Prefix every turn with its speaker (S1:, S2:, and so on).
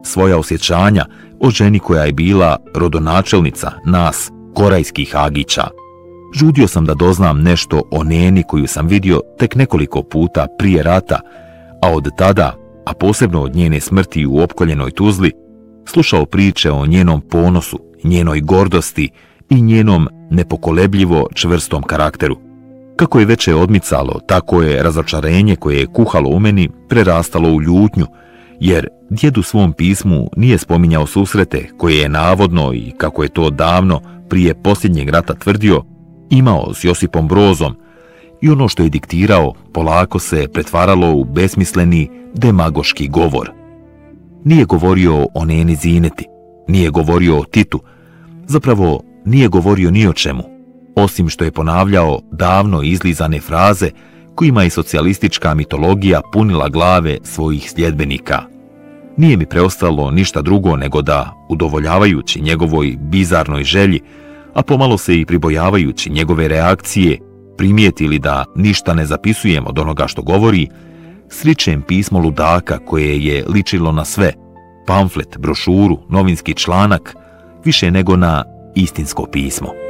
S1: svoja osjećanja o ženi koja je bila rodonačelnica nas, korejskih agića. Žudio sam da doznam nešto o Neni koju sam vidio tek nekoliko puta prije rata, a od tada, a posebno od njene smrti u opkoljenoj Tuzli, slušao priče o njenom ponosu, njenoj gordosti i njenom nepokolebljivo čvrstom karakteru. Kako je veče odmicalo, tako je razočarenje koje je kuhalo u meni prerastalo u ljutnju, jer djed u svom pismu nije spominjao susrete koje je navodno i kako je to davno prije posljednjeg rata tvrdio, imao s Josipom Brozom, i ono što je diktirao polako se pretvaralo u besmisleni demagoški govor. Nije govorio o Neni Zineti, nije govorio o Titu, zapravo nije govorio ni o čemu, osim što je ponavljao davno izlizane fraze kojima je socijalistička mitologija punila glave svojih sljedbenika. Nije mi preostalo ništa drugo nego da, udovoljavajući njegovoj bizarnoj želji, a pomalo se i pribojavajući njegove reakcije, primijetili da ništa ne zapisujem od onoga što govori, sričem pismo ludaka koje je ličilo na sve, pamflet, brošuru, novinski članak, više nego na istinsko pismo.